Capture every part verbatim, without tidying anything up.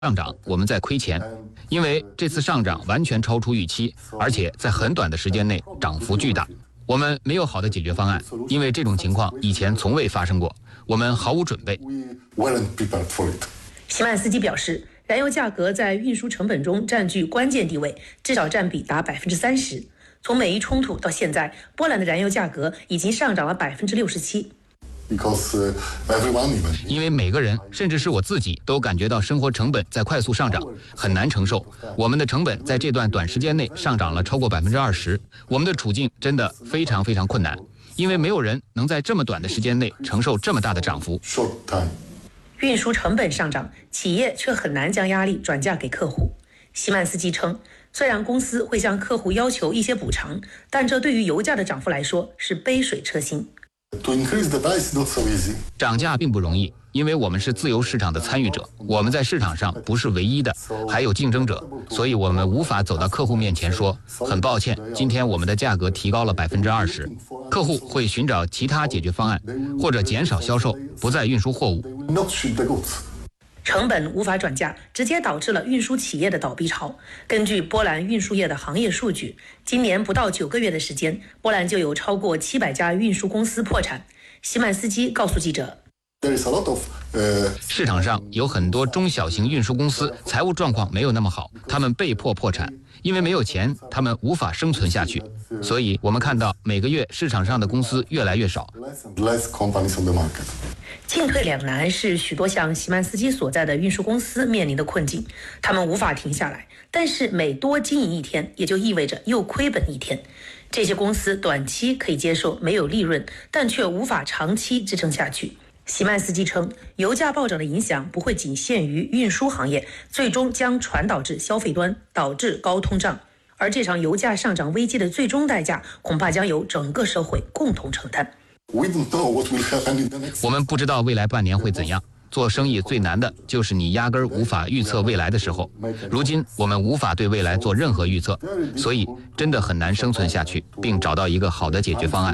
上涨，我们在亏钱，因为这次上涨完全超出预期，而且在很短的时间内涨幅巨大。我们没有好的解决方案，因为这种情况以前从未发生过，我们毫无准备。 席曼斯基表示，燃油价格在运输成本中占据关键地位，至少占比达百分之三十。从美伊冲突到现在，波兰的燃油价格已经上涨了百分之六十七。 因为每个人，甚至是我自己，都感觉到生活成本在快速上涨，很难承受。我们的成本在这段短时间内上涨了超过百分之二十，我们的处境真的非常非常困难，因为没有人能在这么短的时间内承受这么大的涨幅。 运输成本上涨，企业却很难将压力转嫁给客户。席曼斯基称，虽然公司会向客户要求一些补偿，但这对于油价的涨幅来说是杯水车薪。 涨价并不容易，因为我们是自由市场的参与者，我们在市场上不是唯一的，还有竞争者，所以我们无法走到客户面前说很抱歉，今天我们的价格提高了百分之二十。客户会寻找其他解决方案，或者减少销售，不再运输货物。 成本无法转嫁，直接导致了运输企业的倒闭潮。根据波兰运输业的行业数据，今年不到九个月的时间，波兰就有超过七百家运输公司破产。席曼斯基告诉记者， 市场上有很多中小型运输公司财务状况没有那么好，他们被迫破产，因为没有钱，他们无法生存下去。所以我们看到每个月市场上的公司越来越少。 进退两难是许多像席曼斯基所在的运输公司面临的困境，他们无法停下来，但是每多经营一天，也就意味着又亏本一天。这些公司短期可以接受没有利润，但却无法长期支撑下去。席曼斯基称，油价暴涨的影响不会仅限于运输行业，最终将传导至消费端，导致高通胀。而这场油价上涨危机的最终代价，恐怕将由整个社会共同承担。 我们不知道未来半年会怎样。做生意最难的就是你压根儿无法预测未来的时候。如今我们无法对未来做任何预测，所以真的很难生存下去，并找到一个好的解决方案。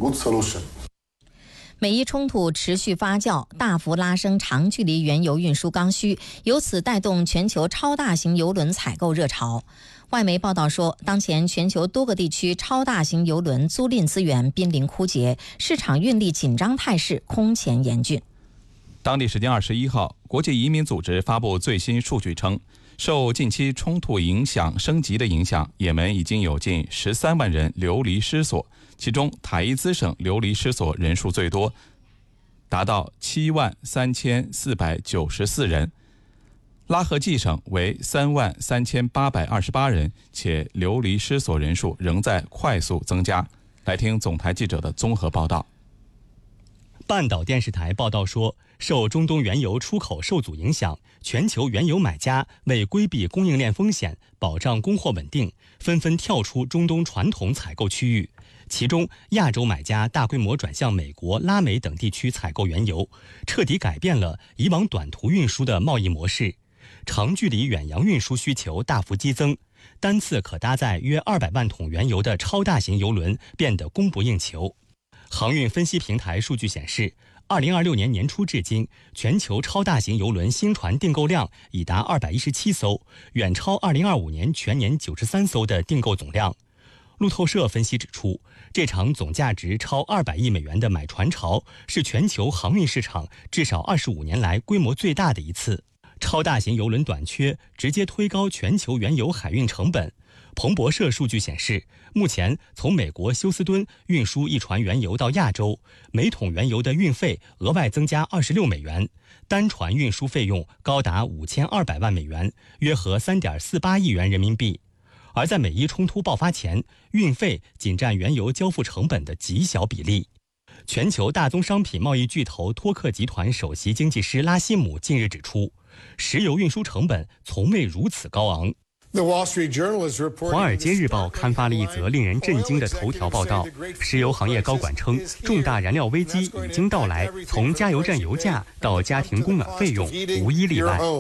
美伊冲突持续发酵，大幅拉升长距离原油运输刚需，由此带动全球超大型邮轮采购热潮。外媒报道说，当前全球多个地区超大型邮轮租赁资源濒临枯竭，市场运力紧张态势空前严峻。 当地时间二十一号，国际移民组织发布最新数据称，受近期冲突影响升级的影响，也门已经有近十三万人流离失所，其中塔伊兹省流离失所人数最多，达到七万三千四百九十四人。拉合季省为三万三千八百二十八人，且流离失所人数仍在快速增加。来听总台记者的综合报道。 半岛电视台报道说，受中东原油出口受阻影响，全球原油买家为规避供应链风险，保障供货稳定，纷纷跳出中东传统采购区域。其中，亚洲买家大规模转向美国、拉美等地区采购原油，彻底改变了以往短途运输的贸易模式。长距离远洋运输需求大幅激增，单次可搭载约二百万桶原油的超大型邮轮变得供不应求。航运分析平台数据显示，二零二六年年初至今，全球超大型邮轮新船订购量已达二百一十七艘，远超二零二五年全年九十三艘的订购总量。路透社分析指出，这场总价值超二百亿美元的买船潮是全球航运市场至少二十五年来规模最大的一次。超大型邮轮短缺直接推高全球原油海运成本。彭博社数据显示，目前从美国休斯敦运输一船原油到亚洲，每桶原油的运费额外增加二十六美元，单船运输费用高达五千二百万美元，约合三点四八亿元人民币。而在美伊冲突爆发前，运费仅占原油交付成本的极小比例。全球大宗商品贸易巨头托克集团首席经济师拉希姆近日指出，石油运输成本从未如此高昂。 华尔街日报刊发了一则令人震惊的头条报道，石油行业高管称，重大燃料危机已经到来，从加油站油价到家庭供暖费用，无一例外。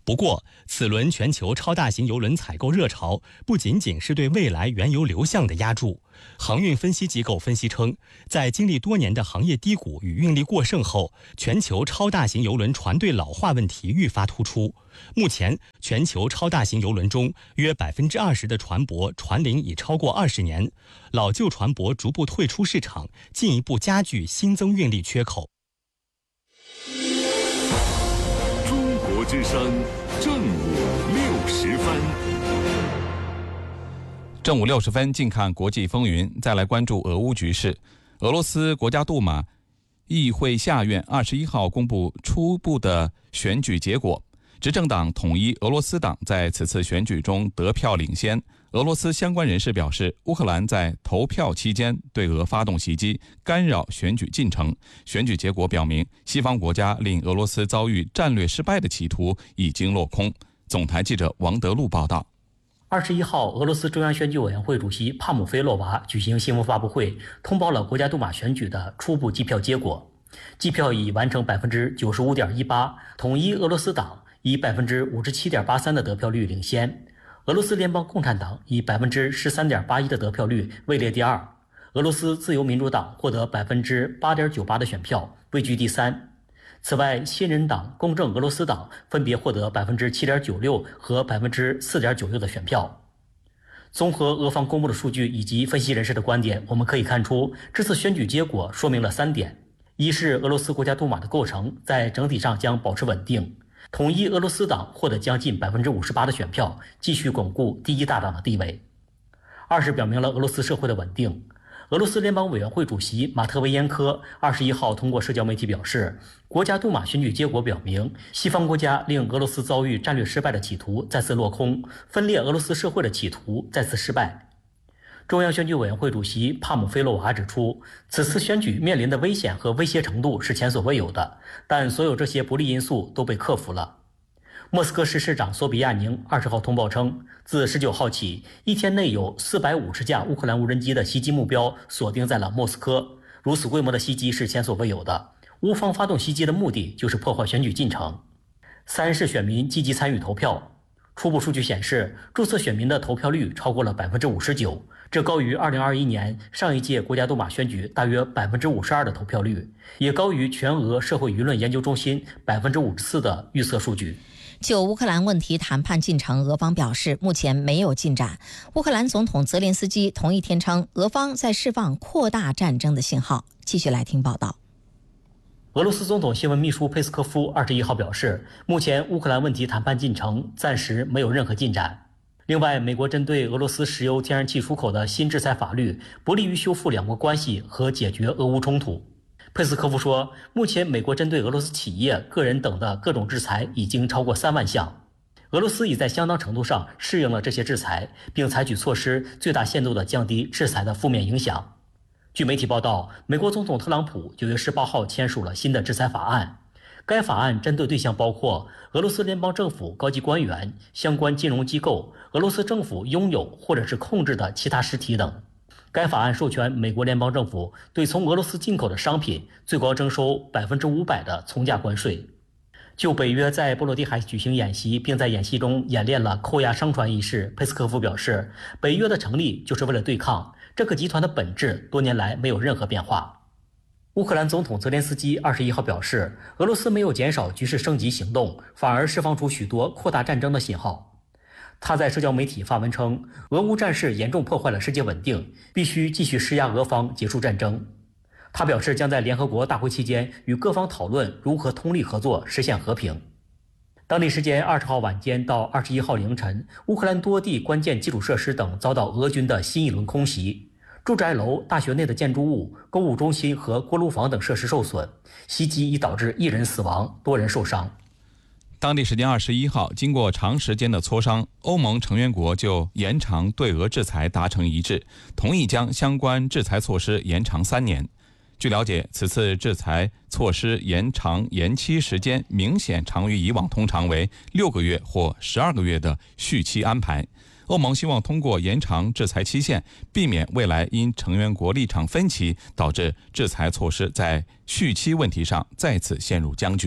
不过，此轮全球超大型邮轮采购热潮不仅仅是对未来原油流向的压注。航运分析机构分析称，在经历多年的行业低谷与运力过剩后，全球超大型邮轮船队老化问题愈发突出。目前，全球超大型邮轮中约百分之二十的船舶船龄已超过二十年，老旧船舶逐步退出市场，进一步加剧新增运力缺口。 中国之声正午六时分， 正午六十分，近看国际风云，再来关注俄乌局势。俄罗斯国家杜马议会下院二十一号公布初步的选举结果，执政党统一俄罗斯党在此次选举中得票领先。俄罗斯相关人士表示，乌克兰在投票期间对俄发动袭击，干扰选举进程。选举结果表明，西方国家令俄罗斯遭遇战略失败的企图已经落空。总台记者王德禄报道。 二十一号，俄罗斯中央选举委员会主席帕姆菲洛娃举行新闻发布会，通报了国家杜马选举的初步计票结果。计票已完成百分之九十五点一八，统一俄罗斯党以百分之五十七点八三的得票率领先。俄罗斯联邦共产党以百分之十三点八一的得票率位列第二，俄罗斯自由民主党获得百分之八点九八的选票，位居第三。此外，新人党、公正俄罗斯党分别获得百分之七点九六和百分之四点九六的选票。综合俄方公布的数据以及分析人士的观点，我们可以看出，这次选举结果说明了三点：一是俄罗斯国家杜马的构成在整体上将保持稳定。统一俄罗斯党获得将近百分之五十八的选票，继续巩固第一大党的地位。二是表明了俄罗斯社会的稳定。俄罗斯联邦委员会主席马特维延科二十一号通过社交媒体表示，国家杜马选举结果表明，西方国家令俄罗斯遭遇战略失败的企图再次落空，分裂俄罗斯社会的企图再次失败。中央选举委员会主席帕姆菲洛娃指出，此次选举面临的危险和威胁程度是前所未有的，但所有这些不利因素都被克服了。莫斯科市市长索比亚宁二十号通报称，自十九号起，一天内有四百五十架乌克兰无人机的袭击目标锁定在了莫斯科，如此规模的袭击是前所未有的。乌方发动袭击的目的就是破坏选举进程。三是选民积极参与投票。初步数据显示，注册选民的投票率超过了百分之五十九，这高于二零二一年上一届国家杜马选举大约百分之五十二的投票率，也高于全俄社会舆论研究中心百分之五十四的预测数据。 就乌克兰问题谈判进程，俄方表示目前没有进展。乌克兰总统泽连斯基同一天称，俄方在释放扩大战争的信号。继续来听报道。 俄罗斯总统新闻秘书佩斯科夫二十一号表示，目前乌克兰问题谈判进程暂时没有任何进展。另外，美国针对俄罗斯石油天然气出口的新制裁法律不利于修复两国关系和解决俄乌冲突。佩斯科夫说，目前美国针对俄罗斯企业、个人等的各种制裁已经超过三万项。俄罗斯已在相当程度上适应了这些制裁，并采取措施最大限度地降低制裁的负面影响。据媒体报道，美国总统特朗普九月十八号签署了新的制裁法案。该法案针对对象包括俄罗斯联邦政府高级官员、相关金融机构、俄罗斯政府拥有或者是控制的其他实体等。该法案授权美国联邦政府对从俄罗斯进口的商品最高征收百分之五百的从价关税。就北约在波罗的海举行演习，并在演习中演练了扣押商船一事，佩斯科夫表示，北约的成立就是为了对抗这个集团的本质，多年来没有任何变化。乌克兰总统泽连斯基二十一号表示，俄罗斯没有减少局势升级行动，反而释放出许多扩大战争的信号。他在社交媒体发文称，俄乌战事严重破坏了世界稳定，必须继续施压俄方结束战争。他表示将在联合国大会期间与各方讨论如何通力合作实现和平。当地时间二十号晚间到二十一号凌晨，乌克兰多地关键基础设施等遭到俄军的新一轮空袭，住宅楼、大学内的建筑物、购物中心和锅炉房等设施受损，袭击已导致一人死亡，多人受伤。 当地时间二十一号，经过长时间的磋商，欧盟成员国就延长对俄制裁达成一致，同意将相关制裁措施延长三年。据了解，此次制裁措施延长延期时间明显长于以往通常为六个月或十二个月的续期安排。欧盟希望通过延长制裁期限，避免未来因成员国立场分歧导致制裁措施在续期问题上再次陷入僵局。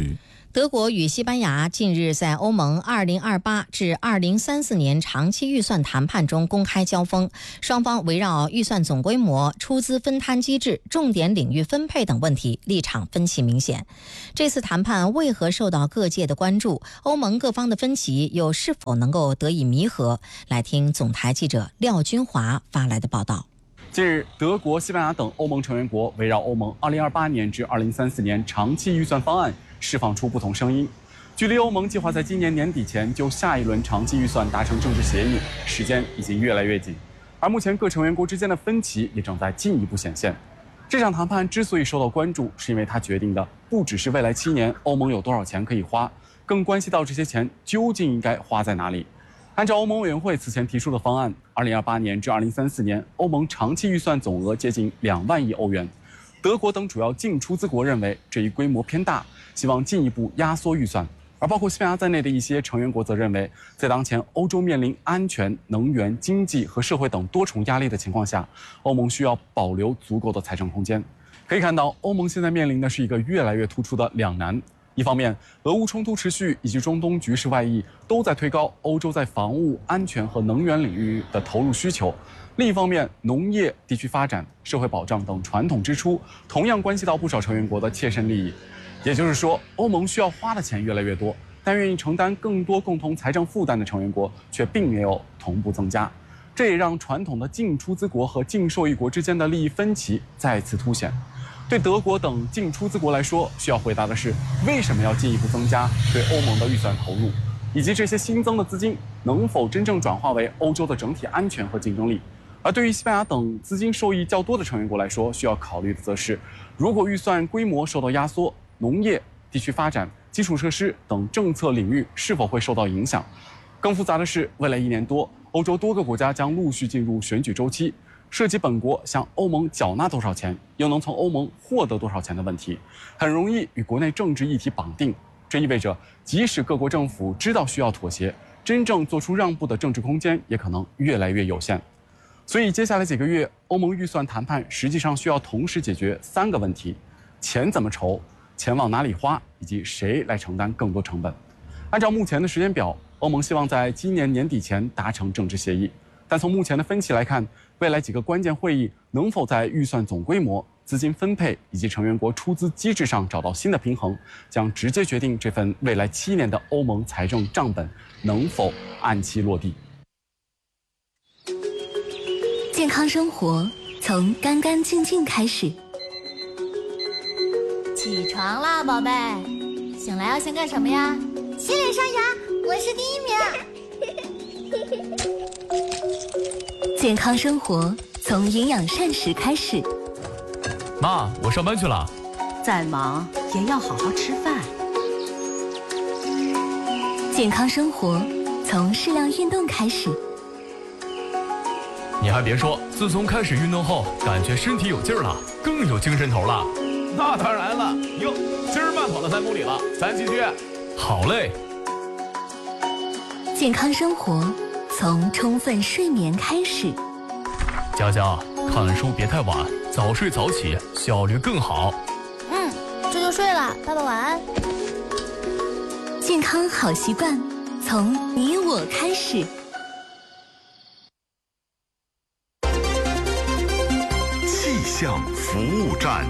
德国与西班牙近日在欧盟二零二八至二零三四年长期预算谈判中公开交锋，双方围绕预算总规模、出资分摊机制、重点领域分配等问题立场分歧明显。这次谈判为何受到各界的关注？欧盟各方的分歧又是否能够得以弥合？来听总台记者廖军华发来的报道。 近日，德国、西班牙等欧盟成员国围绕欧盟二零二八年至二零三四年长期预算方案释放出不同声音。距离欧盟计划在今年年底前就下一轮长期预算达成政治协议，时间已经越来越紧。而目前各成员国之间的分歧也正在进一步显现。这场谈判之所以受到关注，是因为它决定的不只是未来七年欧盟有多少钱可以花，更关系到这些钱究竟应该花在哪里。按照欧盟委员会此前提出的方案，二零二八年至二零三四年欧盟长期预算总额接近两万亿欧元。德国等主要净出资国认为这一规模偏大，希望进一步压缩预算。而包括西班牙在内的一些成员国则认为，在当前欧洲面临安全、能源、经济和社会等多重压力的情况下，欧盟需要保留足够的财政空间。可以看到，欧盟现在面临的是一个越来越突出的两难。一方面，俄乌冲突持续以及中东局势外溢都在推高欧洲在防务、安全和能源领域的投入需求；另一方面，农业、地区发展、社会保障等传统支出同样关系到不少成员国的切身利益。也就是说，欧盟需要花的钱越来越多，但愿意承担更多共同财政负担的成员国却并没有同步增加。这也让传统的净出资国和净受益国之间的利益分歧再次凸显。对德国等净出资国来说，需要回答的是为什么要进一步增加对欧盟的预算投入，以及这些新增的资金能否真正转化为欧洲的整体安全和竞争力。而对于西班牙等资金受益较多的成员国来说，需要考虑的则是，如果预算规模受到压缩，农业、地区发展、基础设施等政策领域是否会受到影响。更复杂的是，未来一年多，欧洲多个国家将陆续进入选举周期，涉及本国向欧盟缴纳多少钱，又能从欧盟获得多少钱的问题，很容易与国内政治议题绑定。这意味着，即使各国政府知道需要妥协，真正做出让步的政治空间也可能越来越有限。所以，接下来几个月，欧盟预算谈判实际上需要同时解决三个问题：钱怎么筹，钱往哪里花，以及谁来承担更多成本。按照目前的时间表，欧盟希望在今年年底前达成政治协议。但从目前的分歧来看，未来几个关键会议能否在预算总规模、资金分配以及成员国出资机制上找到新的平衡，将直接决定这份未来七年的欧盟财政账本能否按期落地。 健康生活从干干净净开始。 起床啦，宝贝！醒来要先干什么呀？ 洗脸刷牙，我是第一名。 健康生活从营养膳食开始。 妈，我上班去了。 再忙也要好好吃饭。 健康生活从适量运动开始。 你还别说，自从开始运动后，感觉身体有劲儿了，更有精神头了。 那当然了，哟，今儿慢跑了三公里了，咱继续。 好嘞。 健康生活从充分睡眠开始。 佳佳，看书别太晚，早睡早起，效率更好。 嗯，这就睡了，爸爸晚安。 健康好习惯从你我开始。 气象服务站。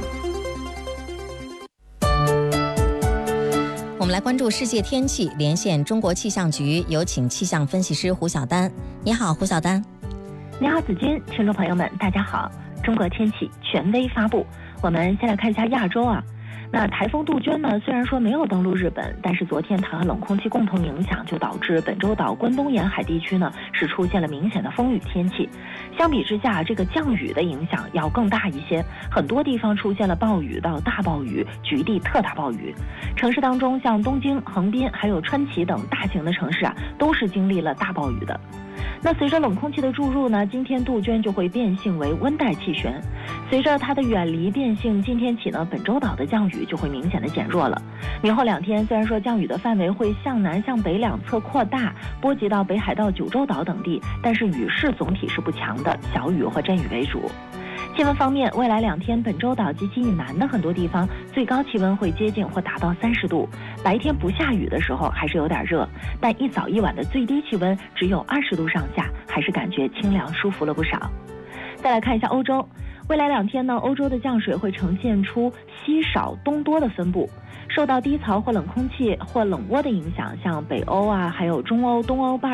我们来关注世界天气，连线中国气象局，有请气象分析师胡晓丹。你好，胡晓丹。 你好，子君，听众朋友们，大家好。中国天气权威发布，我们先来看一下亚洲啊。那台风杜鹃呢，虽然说没有登陆日本，但是昨天它和冷空气共同影响，就导致本州岛关东沿海地区呢是出现了明显的风雨天气。相比之下，这个降雨的影响要更大一些，很多地方出现了暴雨到大暴雨，局地特大暴雨。城市当中，像东京、横滨还有川崎等大型的城市啊，都是经历了大暴雨的。那随着冷空气的注入呢，今天杜鹃就会变性为温带气旋。随着它的远离变性，今天起呢，本州岛的降雨就会明显的减弱了。明后两天，虽然说降雨的范围会向南向北两侧扩大，波及到北海道、九州岛等地，但是雨势总体是不强的，小雨或阵雨为主。今气温方面，未来两天本州岛及其以南的很多地方最高气温会接近或达到三十度，白天不下雨的时候还是有点热，但一早一晚的最低气温只有二十度上下，还是感觉清凉舒服了不少。再来看一下欧洲，未来两天呢，欧洲的降水会呈现出西少东多的分布，受到低槽或冷空气或冷涡的影响，像北欧啊，还有中欧、东欧